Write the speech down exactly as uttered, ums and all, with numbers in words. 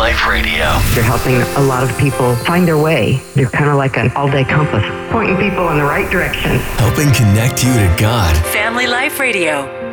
Life Radio. You're helping a lot of people find their way. You're kind of like an all-day compass, pointing people in the right direction. Helping connect you to God. Family Life Radio.